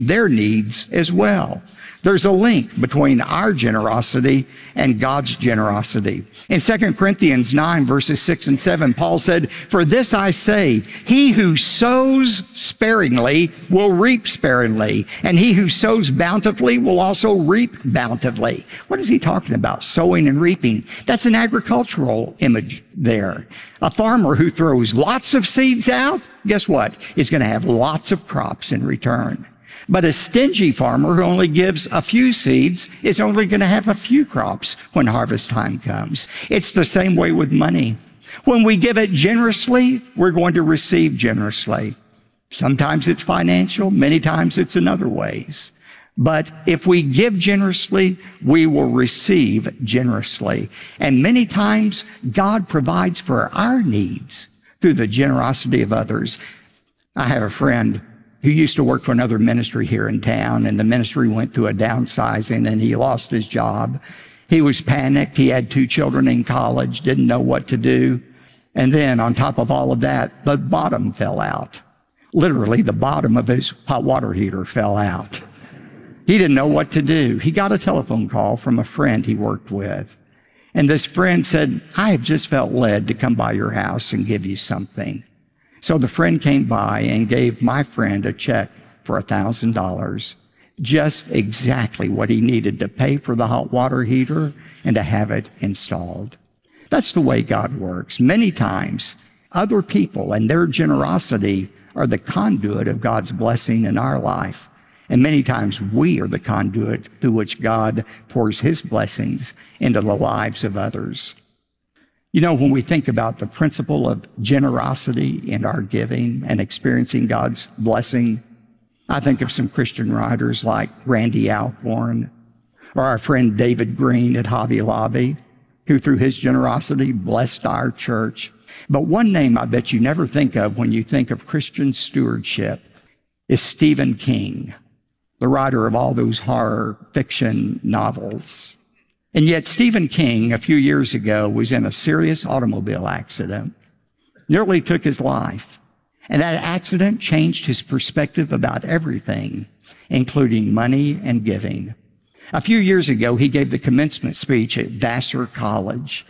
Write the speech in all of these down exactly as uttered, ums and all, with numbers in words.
their needs as well. There's a link between our generosity and God's generosity. In Second Corinthians nine, verses six and seven, Paul said, "For this I say, he who sows sparingly will reap sparingly, and he who sows bountifully will also reap bountifully." What is he talking about? Sowing and reaping. That's an agricultural image there. A farmer who throws lots of seeds out, guess what? Is going to have lots of crops in return. But a stingy farmer who only gives a few seeds is only going to have a few crops when harvest time comes. It's the same way with money. When we give it generously, we're going to receive generously. Sometimes it's financial, many times it's in other ways. But if we give generously, we will receive generously. And many times, God provides for our needs through the generosity of others. I have a friend who used to work for another ministry here in town, and the ministry went through a downsizing, and he lost his job. He was panicked. He had two children in college, didn't know what to do. And then on top of all of that, the bottom fell out. Literally, the bottom of his hot water heater fell out. He didn't know what to do. He got a telephone call from a friend he worked with. And this friend said, "I have just felt led to come by your house and give you something." So the friend came by and gave my friend a check for a thousand dollars, just exactly what he needed to pay for the hot water heater and to have it installed. That's the way God works. Many times, other people and their generosity are the conduit of God's blessing in our life. And many times we are the conduit through which God pours his blessings into the lives of others. You know, when we think about the principle of generosity in our giving and experiencing God's blessing, I think of some Christian writers like Randy Alcorn or our friend David Green at Hobby Lobby, who through his generosity blessed our church. But one name I bet you never think of when you think of Christian stewardship is Stephen King, the writer of all those horror fiction novels. And yet Stephen King, a few years ago, was in a serious automobile accident, nearly took his life. And that accident changed his perspective about everything, including money and giving. A few years ago, he gave the commencement speech at Vassar College.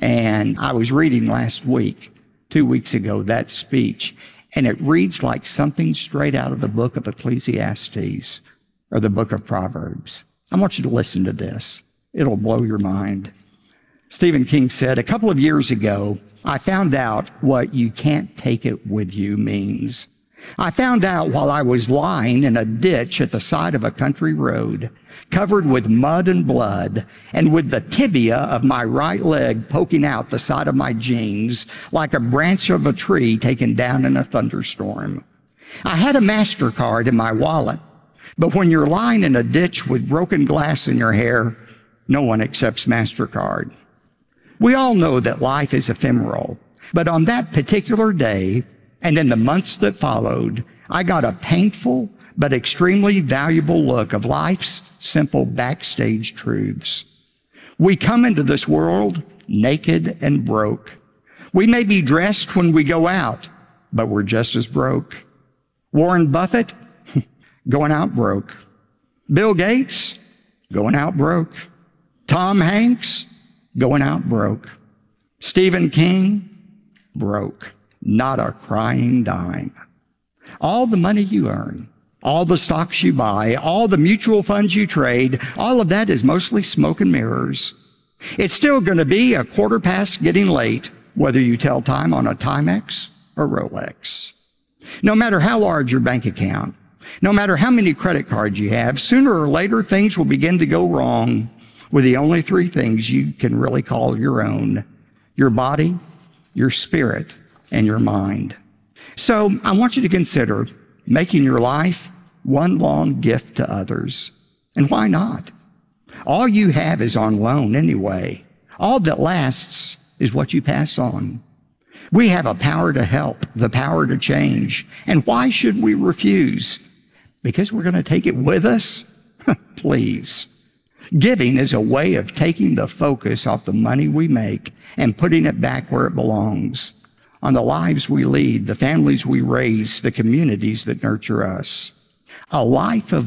And I was reading last week, two weeks ago, that speech. And it reads like something straight out of the book of Ecclesiastes or the book of Proverbs. I want you to listen to this. It'll blow your mind. Stephen King said, "A couple of years ago, I found out what you can't take it with you means. I found out while I was lying in a ditch at the side of a country road, covered with mud and blood, and with the tibia of my right leg poking out the side of my jeans like a branch of a tree taken down in a thunderstorm. I had a MasterCard in my wallet, but when you're lying in a ditch with broken glass in your hair, no one accepts MasterCard. We all know that life is ephemeral, but on that particular day and in the months that followed, I got a painful but extremely valuable look of life's simple backstage truths. We come into this world naked and broke. We may be dressed when we go out, but we're just as broke. Warren Buffett, going out broke. Bill Gates, going out broke. Tom Hanks, going out broke. Stephen King, broke. Not a crying dime. All the money you earn, all the stocks you buy, all the mutual funds you trade, all of that is mostly smoke and mirrors. It's still going to be a quarter past getting late, whether you tell time on a Timex or Rolex. No matter how large your bank account, no matter how many credit cards you have, sooner or later things will begin to go wrong with the only three things you can really call your own: your body, your spirit, and your mind. So I want you to consider making your life one long gift to others. And why not? All you have is on loan anyway. All that lasts is what you pass on. We have a power to help, the power to change. And why should we refuse? Because we're going to take it with us? Please. Giving is a way of taking the focus off the money we make and putting it back where it belongs, on the lives we lead, the families we raise, the communities that nurture us. A life of